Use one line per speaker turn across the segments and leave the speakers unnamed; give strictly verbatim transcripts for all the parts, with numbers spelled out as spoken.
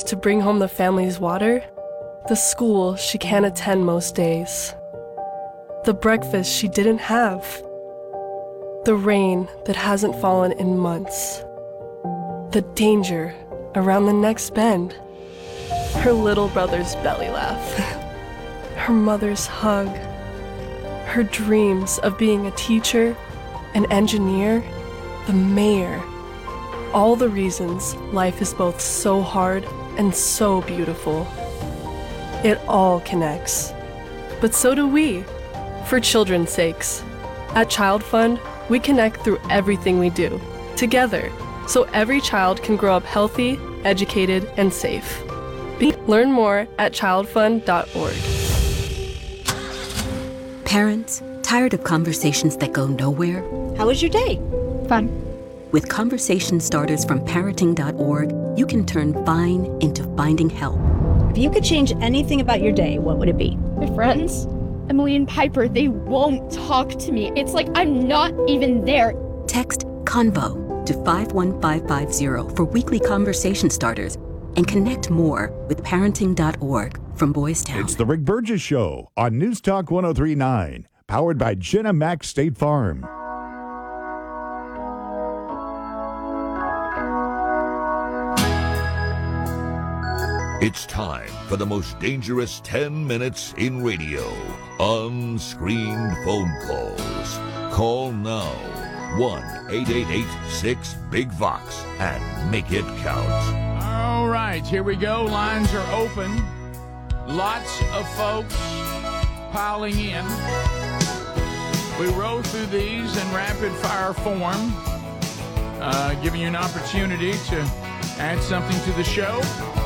hours to bring home the family's water, the school she can't attend most days, the breakfast she didn't have, the rain that hasn't fallen in months, the danger around the next bend, her little brother's belly laugh, her mother's hug, her dreams of being a teacher, an engineer, the mayor. All the reasons life is both so hard and so beautiful. It all connects. But so do we, for children's sakes. At Child Fund, we connect through everything we do, together, so every child can grow up healthy, educated, and safe. Learn more at child fund dot org.
Parents, tired of conversations that go nowhere?
How was your day?
Fun.
With conversation starters from parenting dot org, you can turn fine into finding help.
If you could change anything about your day, what would it be?
My friends, Emily and Piper, they won't talk to me. It's like I'm not even there.
Text CONVO to five one five five zero for weekly conversation starters and connect more with parenting dot org from Boys Town.
It's the Rick Burgess Show on News Talk one oh three point nine, powered by Jenna Mack State Farm.
It's time for the most dangerous ten minutes in radio. Unscreened phone calls. Call now. one eight eight eight six big Vox and make it count.
All right, here we go. Lines are open. Lots of folks piling in. We roll through these in rapid-fire form, uh, giving you an opportunity to add something to the show.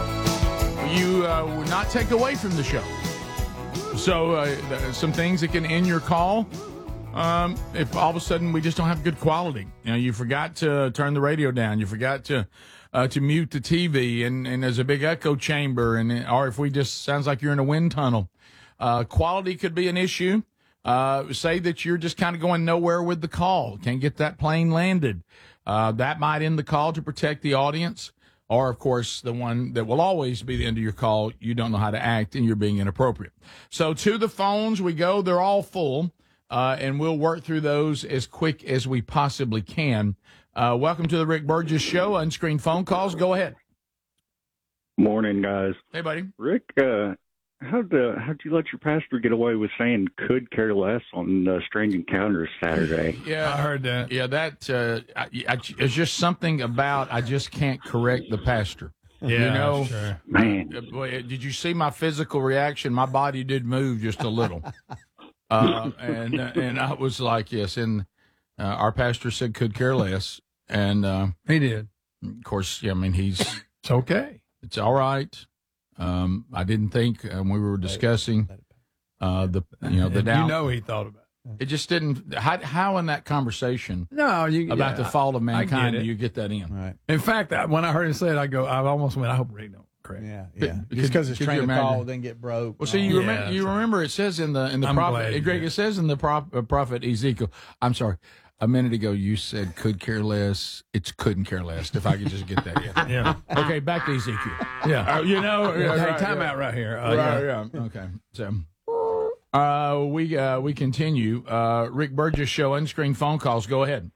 You uh, would not take away from the show. So uh, some things that can end your call um, if all of a sudden we just don't have good quality. You know, you forgot to turn the radio down. You forgot to uh, to mute the T V, and, and there's a big echo chamber, and or if we just sounds like you're in a wind tunnel. Uh, quality could be an issue. Uh, say that you're just kind of going nowhere with the call. Can't get that plane landed. Uh, that might end the call to protect the audience. Or, of course, the one that will always be the end of your call, you don't know how to act and you're being inappropriate. So to the phones we go. They're all full, uh, and we'll work through those as quick as we possibly can. Uh, welcome to the Rick Burgess Show. Unscreened phone calls. Go ahead.
Morning, guys.
Hey, buddy.
Rick, uh, how'd, uh, how'd you let your pastor get away with saying could care less on uh, Strange Encounters Saturday?
Yeah,
I heard that.
Yeah, that uh, I, I, it's just something about I just can't correct the pastor.
Yeah,
you know,
sure.
Man.
Uh, boy, did you see my physical reaction? My body did move just a little, uh, and uh, and I was like, yes. And uh, our pastor said could care less, and uh,
He did.
of course, yeah. I mean, he's
It's okay.
it's all right. Um, I didn't think uh, when we were discussing uh, the you know the
And
down.
You know he thought about it.
It just didn't. How, how in that conversation
No, you
about
yeah,
the fall of
I get
mankind
it.
do you get that in?
Right.
In fact, I, when I heard him say it, I go, I almost went, I hope Rick don't correct.
Yeah,
Could-
yeah.
could-
Just because his
could you
train of
imagine?
thought didn't get broke.
Well, see, you
Yeah,
remember. You
that's
remember it says in the in the
I'm glad
prophet.
you
Greg,
did.
it says in the prop, uh, prophet Ezekiel. I'm sorry. A minute ago, you said could care less. It's couldn't care less. If I could just get that in.
Yeah.
Okay, back to Ezekiel.
Yeah.
Uh, you know,
Hey,
yeah, right,
time
yeah.
out right here. Uh,
right,
yeah.
yeah. Okay. So, uh, we uh, we continue. Uh, Rick Burgess Show. Unscreened phone calls. Go ahead.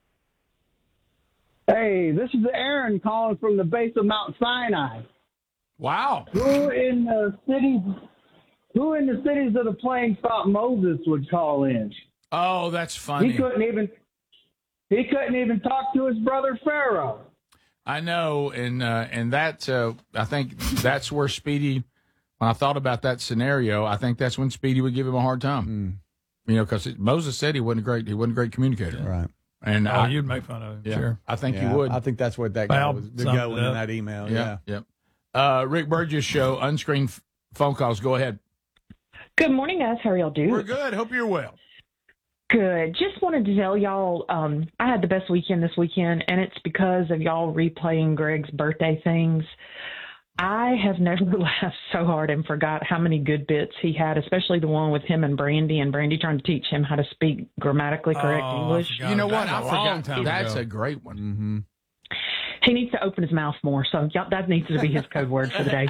Hey, this is Aaron calling from the base of Mount Sinai.
Wow.
Who in the cities? Who in the cities of the plains thought Moses would call in?
Oh, that's funny.
He couldn't even. He couldn't even talk to his brother Pharaoh.
I know, and uh, and that uh, I think that's where Speedy. When I thought about that scenario, I think that's when Speedy would give him a hard time.
Mm.
You know, because Moses said he wasn't a great. He wasn't a great communicator.
Right.
And
Oh,
I,
you'd make fun of him.
yeah,
Sure.
I think
Yeah,
you would.
I think that's what that guy
Well,
was the
summed
going
it
in
up.
that email.
yeah,
Yeah.
yep. Uh, Rick Burgess Show. Unscreened f- phone calls. Go ahead.
Good morning, guys. How are y'all doing?
We're good. Hope you're well.
Good. Just wanted to tell y'all um, I had the best weekend this weekend, and it's because of y'all replaying Greg's birthday things. I have never laughed so hard and forgot how many good bits he had, especially the one with him and Brandy, and Brandy trying to teach him how to speak grammatically correct
Oh, I
English.
forgot
You know
about
what?
that
I
a long
forgot.
time
That's
ago.
a great one.
Mm-hmm.
He needs to open his mouth more, so y'all, that needs to be his code word for the day.